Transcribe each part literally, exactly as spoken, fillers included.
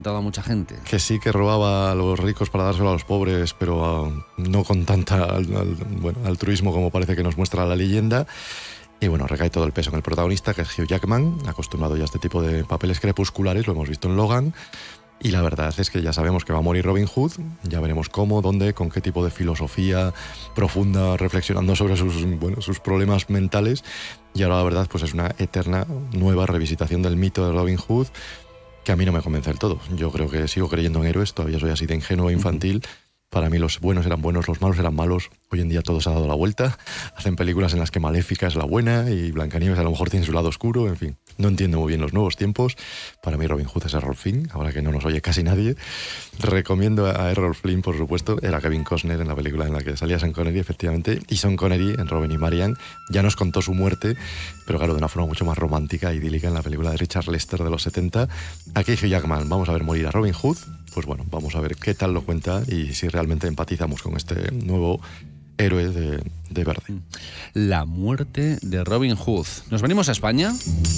Dado a mucha gente. Que sí que robaba a los ricos para dárselo a los pobres, pero uh, no con tanta al, al, bueno, altruismo como parece que nos muestra la leyenda. Y bueno, recae todo el peso en el protagonista, que es Hugh Jackman, acostumbrado ya a este tipo de papeles crepusculares, lo hemos visto en Logan. Y la verdad es que ya sabemos que va a morir Robin Hood, ya veremos cómo, dónde, con qué tipo de filosofía profunda, reflexionando sobre sus, bueno, sus problemas mentales. Y ahora la verdad pues es una eterna nueva revisitación del mito de Robin Hood, que a mí no me convence del todo. Yo creo que sigo creyendo en héroes, todavía soy así de ingenuo e infantil. Para mí los buenos eran buenos, los malos eran malos. Hoy en día todo se ha dado la vuelta. Hacen películas en las que Maléfica es la buena y Blancanieves a lo mejor tiene su lado oscuro, en fin. No entiendo muy bien los nuevos tiempos. Para mí Robin Hood es Errol Flynn, ahora que no nos oye casi nadie. Recomiendo a Errol Flynn, por supuesto. Era Kevin Costner en la película en la que salía Sean Connery, efectivamente. Y Sean Connery en Robin y Marian ya nos contó su muerte, pero claro, de una forma mucho más romántica e idílica en la película de Richard Lester de los setenta. Aquí Hugh Jackman, vamos a ver morir a Robin Hood. Pues bueno, vamos a ver qué tal lo cuenta y si realmente empatizamos con este nuevo héroe de, de verde. La muerte de Robin Hood. ¿Nos venimos a España?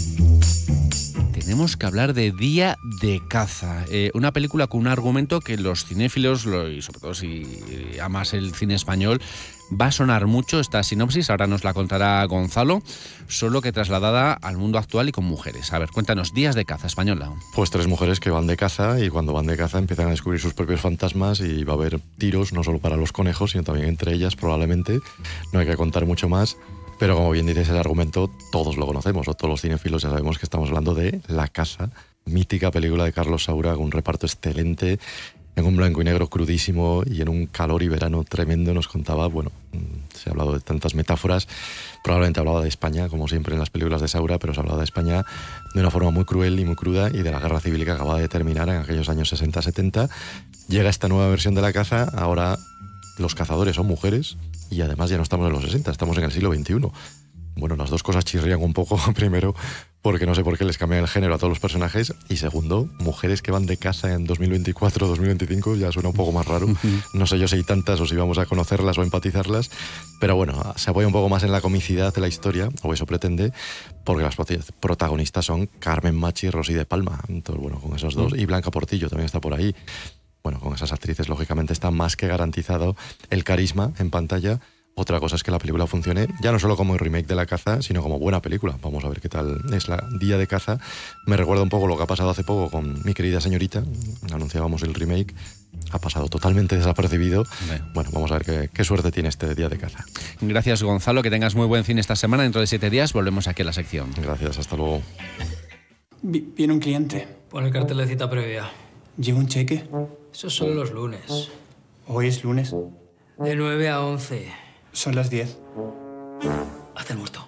Tenemos que hablar de Día de Caza, eh, una película con un argumento que los cinéfilos, lo, y sobre todo si amas el cine español, va a sonar mucho esta sinopsis, ahora nos la contará Gonzalo, solo que trasladada al mundo actual y con mujeres. A ver, cuéntanos, Días de Caza española. Pues tres mujeres que van de caza y cuando van de caza empiezan a descubrir sus propios fantasmas y va a haber tiros, no solo para los conejos, sino también entre ellas probablemente. No hay que contar mucho más. Pero como bien dices, el argumento todos lo conocemos, o todos los cinéfilos ya sabemos que estamos hablando de La Caza, mítica película de Carlos Saura, con un reparto excelente, en un blanco y negro crudísimo y en un calor y verano tremendo. Nos contaba, bueno, se ha hablado de tantas metáforas, probablemente hablaba de España, como siempre en las películas de Saura, pero se ha hablado de España de una forma muy cruel y muy cruda y de la guerra civil que acababa de terminar en aquellos años sesenta setenta. Llega esta nueva versión de La Caza, ahora los cazadores son mujeres y además ya no estamos en los sesenta, estamos en el siglo veintiuno. Bueno, las dos cosas chirrían un poco. Primero, porque no sé por qué les cambian el género a todos los personajes. Y segundo, mujeres que van de caza en dos mil veinticuatro, dos mil veinticinco, ya suena un poco más raro. No sé yo si hay tantas o si vamos a conocerlas o empatizarlas. Pero bueno, se apoya un poco más en la comicidad de la historia, o eso pretende, porque las protagonistas son Carmen Machi y Rosy de Palma. Entonces, bueno, con esos dos. Y Blanca Portillo también está por ahí. Bueno, con esas actrices, lógicamente, está más que garantizado el carisma en pantalla. Otra cosa es que la película funcione ya no solo como el remake de La Caza, sino como buena película. Vamos a ver qué tal es la Día de Caza. Me recuerda un poco lo que ha pasado hace poco con Mi querida señorita. Anunciábamos el remake. Ha pasado totalmente desapercibido. Bueno, bueno vamos a ver qué, qué suerte tiene este Día de Caza. Gracias, Gonzalo. Que tengas muy buen cine esta semana. Dentro de siete días volvemos aquí a la sección. Gracias, hasta luego. Viene un cliente. Pon el cartel de cita previa. ¿Lleva un cheque? Esos son los lunes. ¿Hoy es lunes? De nueve a once. Son las diez. Haz el muerto.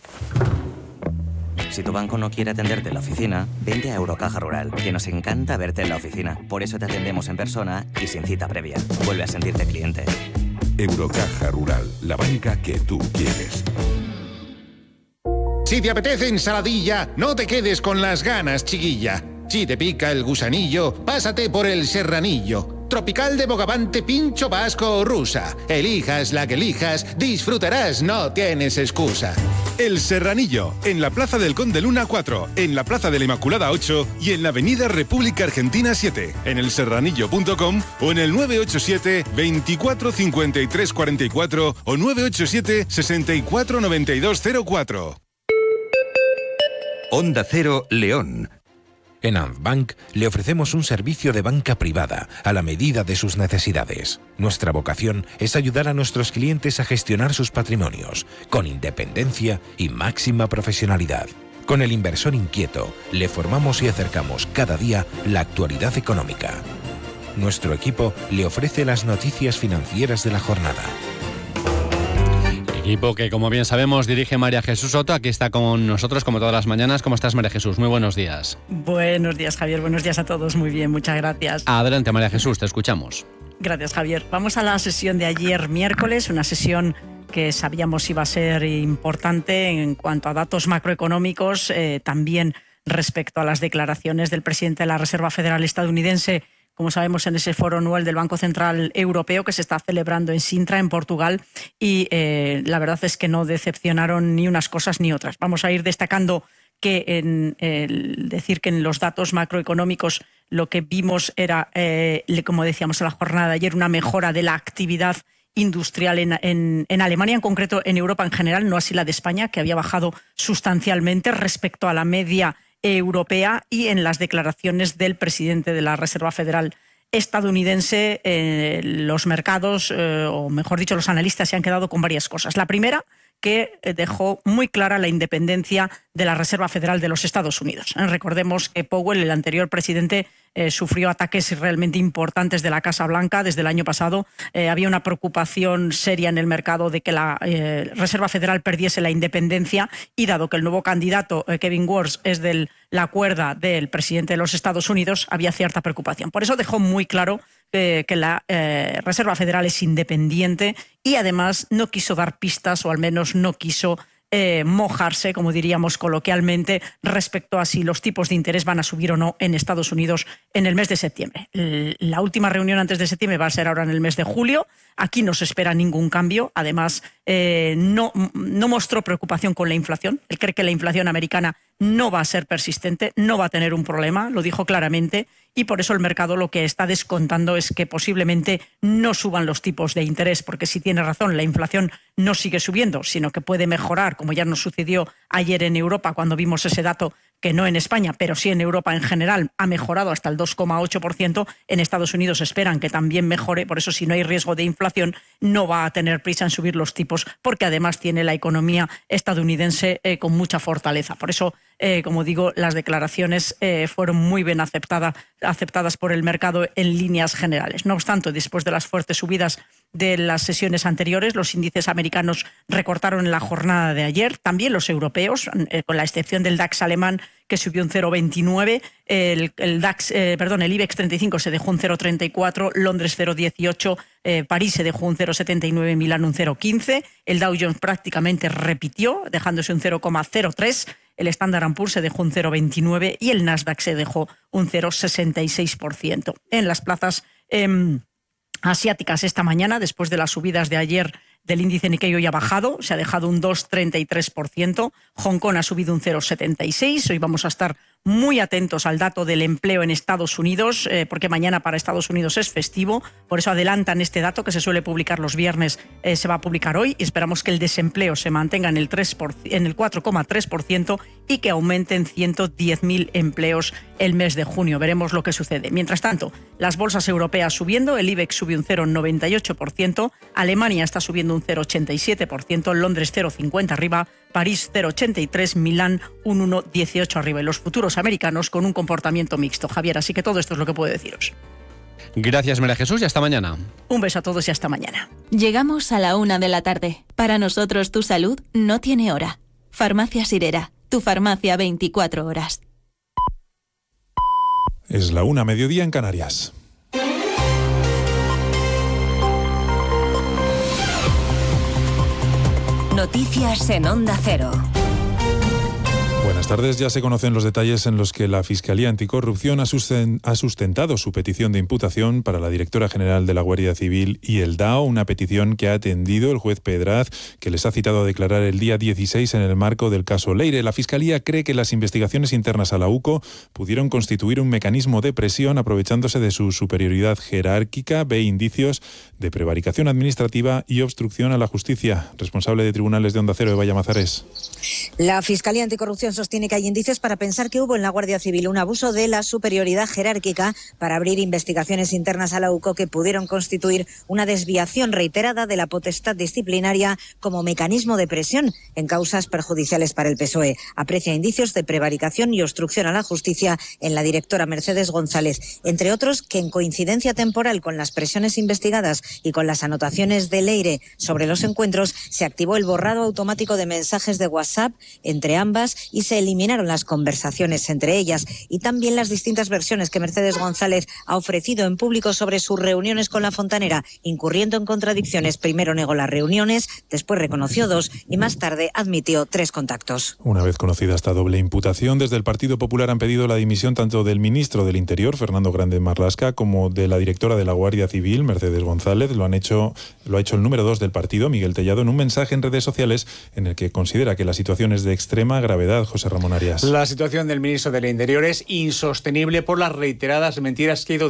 Si tu banco no quiere atenderte en la oficina, vente a Eurocaja Rural, que nos encanta verte en la oficina. Por eso te atendemos en persona y sin cita previa. Vuelve a sentirte cliente. Eurocaja Rural, la banca que tú quieres. Si te apetece ensaladilla, no te quedes con las ganas, chiquilla. Si te pica el gusanillo, pásate por el serranillo. Tropical de bogavante, pincho vasco o rusa. Elijas la que elijas, disfrutarás, no tienes excusa. El Serranillo, en la Plaza del Conde Luna cuatro, en la Plaza de la Inmaculada ocho y en la Avenida República Argentina siete, en el serranillo punto com o en el nueve ocho siete, veinticuatro, cincuenta y tres, cuarenta y cuatro o nueve ocho siete, sesenta y cuatro, noventa y dos cero cuatro. Onda Cero, León. En Antbank le ofrecemos un servicio de banca privada a la medida de sus necesidades. Nuestra vocación es ayudar a nuestros clientes a gestionar sus patrimonios con independencia y máxima profesionalidad. Con el inversor inquieto le formamos y acercamos cada día la actualidad económica. Nuestro equipo le ofrece las noticias financieras de la jornada. Equipo que, como bien sabemos, dirige María Jesús Soto. Aquí está con nosotros, como todas las mañanas. ¿Cómo estás, María Jesús? Muy buenos días. Buenos días, Javier. Buenos días a todos. Muy bien, muchas gracias. Adelante, María Jesús, te escuchamos. Gracias, Javier. Vamos a la sesión de ayer miércoles, una sesión que sabíamos iba a ser importante en cuanto a datos macroeconómicos, eh, también respecto a las declaraciones del presidente de la Reserva Federal estadounidense, como sabemos, en ese foro anual del Banco Central Europeo que se está celebrando en Sintra, en Portugal, y eh, la verdad es que no decepcionaron ni unas cosas ni otras. Vamos a ir destacando que en el decir que en los datos macroeconómicos lo que vimos era, eh, como decíamos en la jornada de ayer, una mejora de la actividad industrial en, en, en Alemania, en concreto en Europa en general, no así la de España, que había bajado sustancialmente respecto a la media europea, y en las declaraciones del presidente de la Reserva Federal estadounidense, eh, los mercados, eh, o mejor dicho, los analistas se han quedado con varias cosas. La primera, que dejó muy clara la independencia de la Reserva Federal de los Estados Unidos. Recordemos que Powell, el anterior presidente, eh, sufrió ataques realmente importantes de la Casa Blanca desde el año pasado. Eh, había una preocupación seria en el mercado de que la eh, Reserva Federal perdiese la independencia, y dado que el nuevo candidato, eh, Kevin Warsh, es de la cuerda del presidente de los Estados Unidos, había cierta preocupación. Por eso dejó muy claro eh, que la eh, Reserva Federal es independiente, y además no quiso dar pistas, o al menos no quiso Eh, mojarse, como diríamos coloquialmente, respecto a si los tipos de interés van a subir o no en Estados Unidos en el mes de septiembre. La última reunión antes de septiembre va a ser ahora en el mes de julio. Aquí no se espera ningún cambio. Además, eh, no, no mostró preocupación con la inflación. Él cree que la inflación americana no va a ser persistente, no va a tener un problema, lo dijo claramente, y por eso el mercado lo que está descontando es que posiblemente no suban los tipos de interés, porque si tiene razón, la inflación no sigue subiendo, sino que puede mejorar, como ya nos sucedió ayer en Europa cuando vimos ese dato, que no en España, pero sí en Europa en general, ha mejorado hasta el dos coma ocho por ciento. En Estados Unidos esperan que también mejore, por eso si no hay riesgo de inflación no va a tener prisa en subir los tipos, porque además tiene la economía estadounidense eh, con mucha fortaleza. Por eso, eh, como digo, las declaraciones eh, fueron muy bien aceptada, aceptadas por el mercado en líneas generales. No obstante, después de las fuertes subidas de las sesiones anteriores, los índices americanos recortaron en la jornada de ayer, también los europeos, eh, con la excepción del DAX alemán, que subió un cero coma veintinueve, el, el DAX, eh, perdón, el IBEX treinta y cinco se dejó un cero coma treinta y cuatro, Londres cero coma dieciocho, eh, París se dejó un cero coma setenta y nueve, Milán un cero coma quince, el Dow Jones prácticamente repitió, dejándose un cero coma cero tres, el Standard and Poor's se dejó un cero coma veintinueve y el Nasdaq se dejó un cero coma sesenta y seis por ciento. En las plazas eh, asiáticas esta mañana, después de las subidas de ayer del índice Nikkei, hoy ha bajado, se ha dejado un dos coma treinta y tres por ciento, Hong Kong ha subido un cero coma setenta y seis por ciento, hoy vamos a estar muy atentos al dato del empleo en Estados Unidos, eh, porque mañana para Estados Unidos es festivo, por eso adelantan este dato que se suele publicar los viernes, eh, se va a publicar hoy, y esperamos que el desempleo se mantenga en el, tres por ciento, en el cuatro coma tres por ciento y que aumenten ciento diez mil empleos el mes de junio. Veremos lo que sucede. Mientras tanto, las bolsas europeas subiendo, el IBEX subió un cero coma noventa y ocho por ciento, Alemania está subiendo un cero coma ochenta y siete por ciento, Londres cero coma cincuenta arriba, París cero coma ochenta y tres, Milán un uno coma dieciocho arriba, y los futuros americanos con un comportamiento mixto. Javier, así que todo esto es lo que puedo deciros. Gracias, María Jesús, y hasta mañana. Un beso a todos y hasta mañana. Llegamos a la una de la tarde. Para nosotros tu salud no tiene hora. Farmacia Sirera, tu farmacia veinticuatro horas. Es la una, mediodía en Canarias. Noticias en Onda Cero. Buenas tardes. Ya se conocen los detalles en los que la Fiscalía Anticorrupción ha sustentado su petición de imputación para la directora general de la Guardia Civil y el D A O, una petición que ha atendido el juez Pedraz, que les ha citado a declarar el día dieciséis en el marco del caso Leire. La Fiscalía cree que las investigaciones internas a la U C O pudieron constituir un mecanismo de presión aprovechándose de su superioridad jerárquica. Ve indicios de prevaricación administrativa y obstrucción a la justicia. Responsable de tribunales de Onda Cero, Eva Llamazares. La Fiscalía Anticorrupción sostiene que hay indicios para pensar que hubo en la Guardia Civil un abuso de la superioridad jerárquica para abrir investigaciones internas a la U C O que pudieron constituir una desviación reiterada de la potestad disciplinaria como mecanismo de presión en causas perjudiciales para el P S O E. Aprecia indicios de prevaricación y obstrucción a la justicia en la directora Mercedes González, entre otros que en coincidencia temporal con las presiones investigadas y con las anotaciones de Leire sobre los encuentros, se activó el borrado automático de mensajes de WhatsApp entre ambas y se eliminaron las conversaciones entre ellas, y también las distintas versiones que Mercedes González ha ofrecido en público sobre sus reuniones con la fontanera, incurriendo en contradicciones. Primero negó las reuniones, después reconoció dos y más tarde admitió tres contactos. Una vez conocida esta doble imputación, desde el Partido Popular han pedido la dimisión tanto del ministro del Interior, Fernando Grande Marlaska, como de la directora de la Guardia Civil, Mercedes González. Lo han hecho, lo ha hecho el número dos del partido, Miguel Tellado, en un mensaje en redes sociales en el que considera que la situación es de extrema gravedad. José Ramón Arias. La situación del ministro del Interior es insostenible por las reiteradas mentiras que ha ido